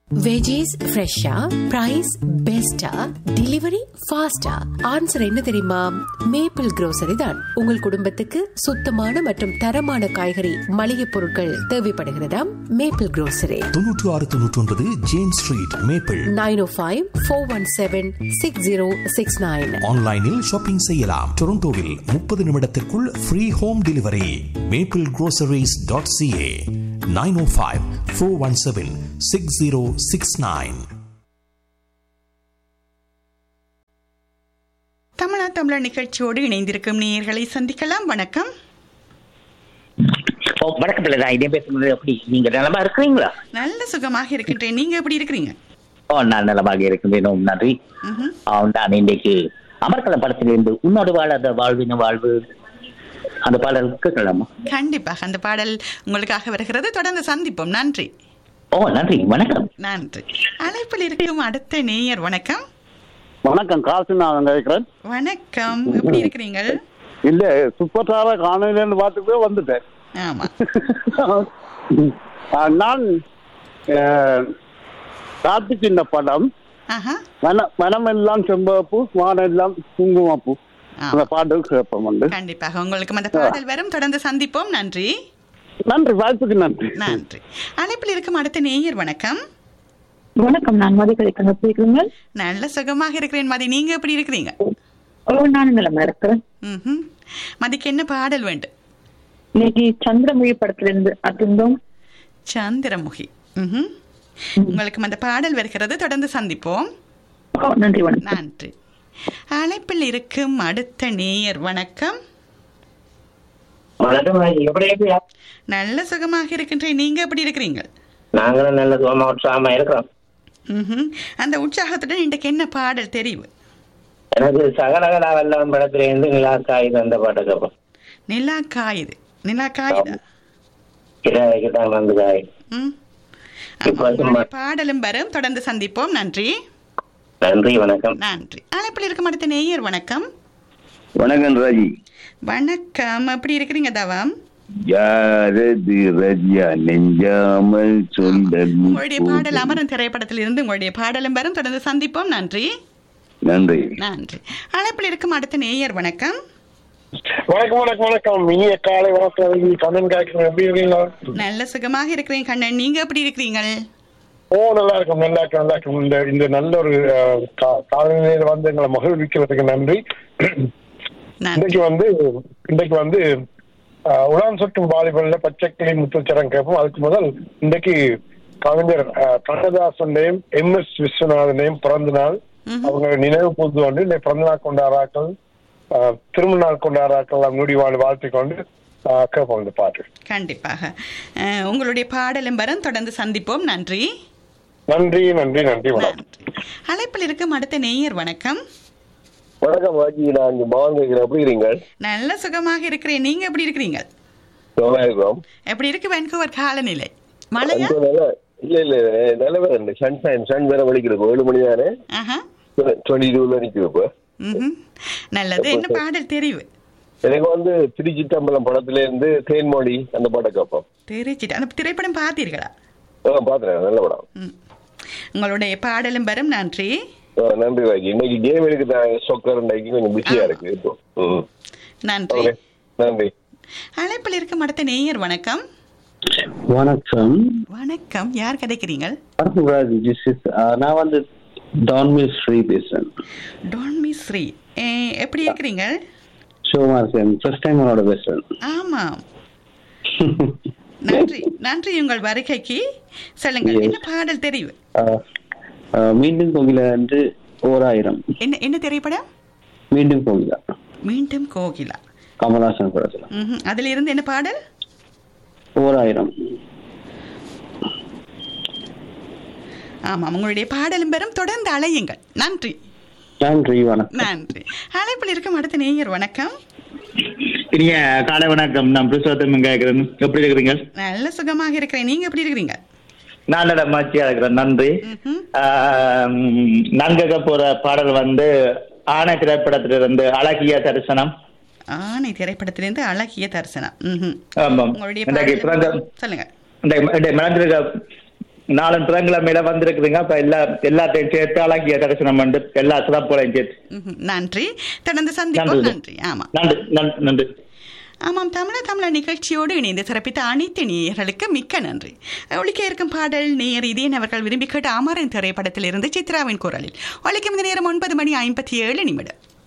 Veggies ஃப்ரெஷ்ஷா, price பெஸ்டா, delivery ஃபாஸ்டா? ஆன்சர் என்ன தெரியுமா? மேப்பிள் grocery தான். உங்கள் குடும்பத்துக்கு சுத்தமான மற்றும் தரமான காய்கறி மளிகை பொருட்கள் தேவைப்படுகிறதா? Maple grocery 9699 James street, maple. 9054176069. ஆன்லைனில் ஷாப்பிங் செய்யலாம். டொரண்டோவில் 30 நிமிடத்திற்குள் ஃப்ரீ ஹோம் டெலிவரி. maplegroceries.ca 905-417-6069. தமிழர் நிகழ்ச்சியோடு இணைந்திருக்கும் நேயர்களை சந்திக்கலாம். வணக்கம். வணக்கம் பிள்ளை, இதே பேசுறது. எப்படி நீங்க நலமா இருக்கிறீங்களா? நல்ல சுகமாக இருக்கின்றேன். நீங்க எப்படி இருக்கிறீங்க? நான் நலமாக இருக்கின்றேன், நன்றி. நான் இன்றைக்கு அமர்கலம் படத்திலிருந்து உன்னோடு வாழாத வாழ்வின வாழ்வு அந்த பாடல் கேட்கலாமா? கண்டிப்பாக அந்த பாடல் உங்களுக்காக வருகிறது. தொடர்ந்து சந்திப்போம். நன்றி. நன்றி, வணக்கம். நன்றி. அழைப்பில் இருக்கும் அடுத்த நேயர். வணக்கம். வணக்கம், காசுநாதன் கேட்கிறேன். வணக்கம், எப்படி இருக்கிறீங்க? இல்ல, சூப்பர் ஸ்டார காணொலின்னு பார்த்துட்டு வந்துட்டேன். ஆமா. நான் கார்த்திக் இந்த படம் மனமெல்லாம் செம்பப்பூ, வானெல்லாம் குங்குமப்பூ, அந்த பாட்டு கேட்போம். கண்டிப்பாக உங்களுக்கு அந்த பாடல் வரும். தொடர்ந்து சந்திப்போம். நன்றி. நன்றி, வாய்ப்புக்கு நன்றி. நன்றி. அழைப்பில் இருக்கும் அடுத்த நேயர். வணக்கம். வணக்கம், நான் மதி கிடைக்கிறேன். எப்படி இருக்கீங்க? நல்ல சுகமாக இருக்கிறேன் மதி, நீங்க எப்படி இருக்கிறீங்க? நானும் நிலமா இருக்கிறேன். மதிக்கு என்ன பாடல் வேண்டும்? இன்னைக்கு சந்திரமுகி படத்திலிருந்து அத்துந்தோம். சந்திரமுகி. உங்களுக்கு அந்த பாடல் வருகிறது. தொடர்ந்து சந்திப்போம். நன்றி. வணக்கம். நன்றி. அழைப்பில் இருக்கும் அடுத்த நேயர். வணக்கம். நல்ல சுகமாக இருக்கின்றேன். நீங்க எப்படி இருக்கிறீங்க? நாங்களும் நல்ல சுகமா இருக்கிறோம். அந்த உற்சாகத்துடன் இன்றைக்கு என்ன பாடல் தெரிவு? எனக்கு சகலகலா வல்லவன் படத்திலிருந்து நிலா காயுது அந்த பாட்டை கேட்போம். நிலா காயுது. நிலா காயுதா? வந்து காய். பாடலும் வரும். தொடர்ந்து சந்திப்போம். நன்றி. நன்றி, வணக்கம். நன்றி. அழைப்பில் இருக்கும் அடுத்த நேயர். வணக்கம். வணக்கம் ராஜி. வணக்கம், எப்படி இருக்கிறீங்க தவம்? உங்களுடைய பாடல் அமரன் திரைப்படத்தில் இருந்து உங்களுடைய பாடலும் வரும். தொடர்ந்து சந்திப்போம். நன்றி. நன்றி. நன்றி. அழைப்பில் இருக்கும் அடுத்த நேயர். வணக்கம். வணக்கம். வணக்கம். இனிய காலை வணக்கம். கண்ணன் கேட்கிறேன், எப்படி இருக்கீங்களா? நல்ல சுகமாக இருக்கிறேன் கண்ணன், நீங்க எப்படி இருக்கிறீங்க? நல்லா இருக்கும். இந்த நல்ல ஒரு காலநிலையில வந்து எங்களை மகிழ்விக்கிறதுக்கு நன்றி. இன்றைக்கு வந்து உலான் சுற்றும் வாலிபல்ல பச்சைக்கிளி முத்துச்சரம் கேட்போம். அதுக்கு முதல் இன்றைக்கு கவிஞர் கண்ணதாசனையும் MS விஸ்வநாதனையும் பிறந்த நாள். அவங்க நினைவு கூர்ந்து கொண்டு இந்த பிறந்த நாள் கொண்டாடுறாக்கள், திருமண நாள் கொண்டாடுறாக்கள் மூடி வாழ்த்து கொண்டு கேட்போம் இந்த பாட்டு. கண்டிப்பாக உங்களுடைய பாடலும் வரும். தொடர்ந்து சந்திப்போம். நன்றி. நன்றி. நன்றி. நன்றி. வணக்கம். அழைப்பில் இருக்கும் அடுத்த நேயர். வணக்கம். வணக்கம் ராஜி, நான் பவன் கேட்கிறேன். எப்படி இருக்கீங்க? நல்ல சுகமாக இருக்கிறேன். நீங்க எப்படி இருக்கிறீங்க? எப்படி இருக்கு வான்கூவர் காலநிலை? மழையா? இல்ல நல்லவே இல்லை. சன் வேற வலிக்குது. 7 மணி தானே. 22 நிக்குது இப்ப. நல்லது. என்ன பாடல் தெரிவு? எனக்கு வந்து திருச்சிட்டம்பலம் படத்துல இருந்து தேன்மொழி அந்த பாட்டை கேட்போம். திருச்சி அந்த திரைப்படம் பார்த்தீர்களா? பாத்துறேன், நல்ல படம். உங்களுடைய பாடலும் வரும். நன்றி. நன்றி ராஜி. இன்னைக்கு கேம் இருக்குது, சொக்கர் கொஞ்சம் பிஸியா இருக்கு. நன்றி. நன்றி. அழைப்பில் இருக்கும் அடுத்த நேயர். வணக்கம். வணக்கம். வணக்கம், யார் கிடைக்கிறீங்க? நான் வந்து டான்மி ஸ்ரீ பேசுறேன். டான்மி ஸ்ரீ, எப்படி இருக்கிறீங்க? சுகமா இருக்கேன். ஃபர்ஸ்ட் டைம் உங்களோட பேசுறேன். ஆமா. நன்றி. நன்றி உங்கள் வருகைக்கு. சொல்லுங்கள், என்ன பாடல் தெரிவு? மீண்டும் கோகிலா என்று 1000. என்ன திரைப்படம்? மீண்டும் கோகிலா. மீண்டும் கோகிலா, கமலாசன் படத்துல. அதுல இருந்து என்ன பாடல்? 1000. ஆமாம், உங்களுடைய பாடலும் பெறும். தொடர்ந்து அலையுங்கள். நன்றி. நன்றி, வணக்கம். நன்றி. அழைப்பில் இருக்கும் அடுத்த நேயர். வணக்கம். இனிய காலை வணக்கம். நான் புருஷோத்தமன் கேட்கிறேன். எப்படி இருக்கிறீங்க? நல்ல சுகமாக இருக்கிறேன். நீங்க எப்படி இருக்கிறீங்க? நல்ல மகிழ்ச்சியா இருக்கிறேன். நன்றி. நான் கேட்க போற பாடல் வந்து ஆணை திரைப்படத்திலிருந்து அழகிய தரிசனம். ஆணை திரைப்படத்திலிருந்து அழகிய தரிசனம். ஆமாம். உங்களுடைய சொல்லுங்க. நாளும் புதன்கிழமையில வந்திருக்குதுங்க. அப்ப எல்லாத்தையும் சேர்த்து அழகிய தரிசனம் பண்ணி எல்லா சிறப்புகளையும் சேர்த்து. நன்றி, தொடர்ந்து சந்திப்போம். நன்றி. ஆமா, நன்றி. ஆமாம், தமிழர் நிகழ்ச்சியோடு இணைந்து சிறப்பித்த அனைத்து நேயர்களுக்கு மிக்க நன்றி. ஒழிக்க இருக்கும் பாடல் நேயர் இதேன் அவர்கள் விரும்பி கேட்ட அமரன் திரைப்படத்தில் இருந்து சித்ராவின் குரலில் ஒழிக்கும் இந்த நேரம் 9:57.